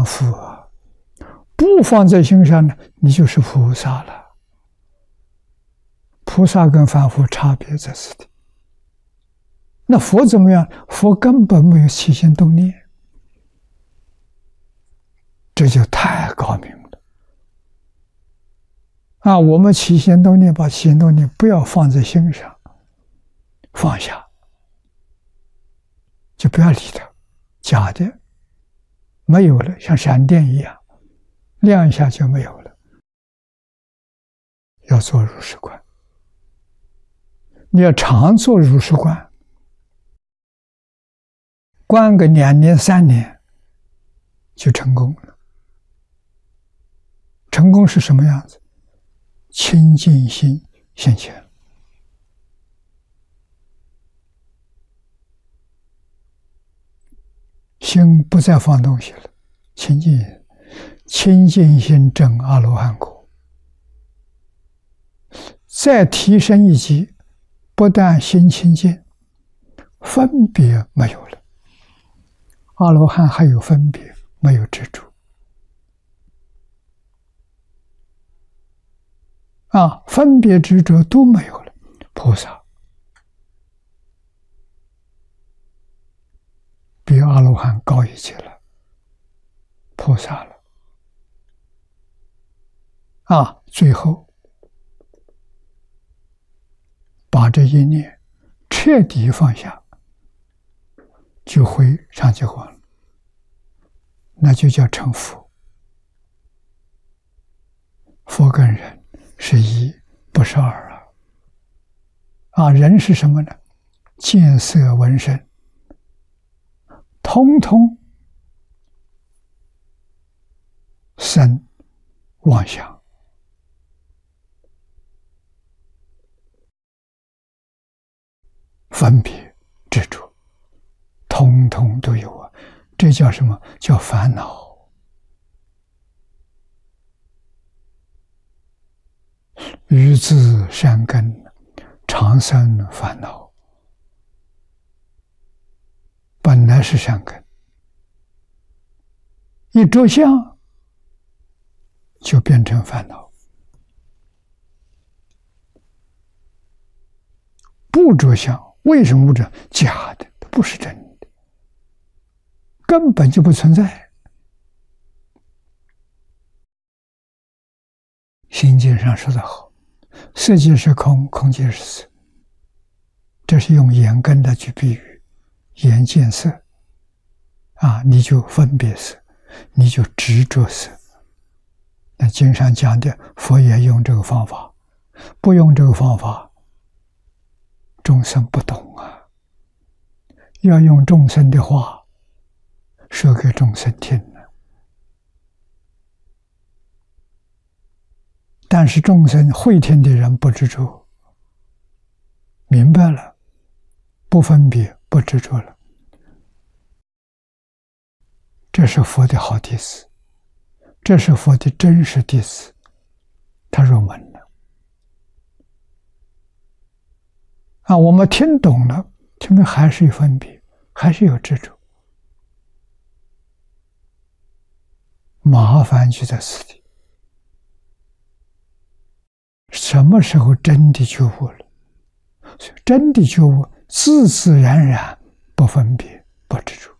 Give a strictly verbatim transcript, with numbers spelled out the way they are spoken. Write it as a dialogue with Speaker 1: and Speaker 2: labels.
Speaker 1: 夫啊，不放在心上呢，你就是菩萨了。菩萨跟凡夫差别在此地。那佛怎么样？佛根本没有起心动念，这就太高明了啊！我们起心动念，把起心动念不要放在心上，放下，就不要理它，假的没有了，像闪电一样，亮一下就没有了。要做如是观，你要常做如是观。观个两年三年就成功了。成功是什么样子？清净心现前，心不再放东西了，清净清净心证阿罗汉果。再提升一级，不但心清净，分别没有了。阿罗汉还有分别，没有执着啊，分别执着都没有了。菩萨比阿罗汉高一级了，菩萨了啊！最后把这一念彻底放下，就回上极光了，那就叫成佛。佛跟人是一，不是二啊！啊，人是什么呢？见色闻声，通通生妄想，分别执着，通通都有啊！这叫什么？叫烦恼。于自善根，常生烦恼。本来是善根，一着相就变成烦恼。不着相，为什么不着？假的，它不是真的，根本就不存在。心经上说得好，色即是空，空即是色。这是用眼根来去比喻，眼见色啊，你就分别色，你就执着色。那经上讲的，佛也用这个方法，不用这个方法，众生不懂啊。要用众生的话说给众生听呢。但是众生会听的人不执着，明白了，不分别，不执着了，这是佛的好弟子，这是佛的真实弟子，他入门了啊！我们听懂了，听懂还是有分别，还是有执着，麻烦就在此地。什么时候真的觉悟了？真的觉悟，自自然然不分别，不执着。